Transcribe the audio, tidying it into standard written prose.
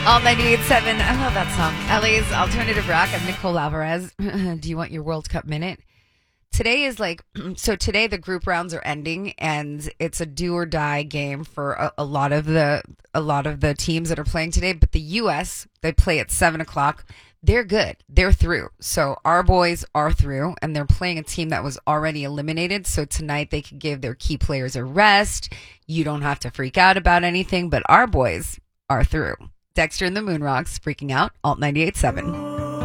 All 98.7. I love that song. LA's Alternative Rock. I'm Nicole Alvarez. Do you want your World Cup minute? Today is today the group rounds are ending and it's a do or die game for a lot of the teams that are playing today. But the U.S., they play at 7 o'clock. They're good. They're through. So our boys are through and they're playing a team that was already eliminated. So tonight they could give their key players a rest. You don't have to freak out about anything, but our boys are through. Dexter and the Moonrocks freaking out. Alt 98.7.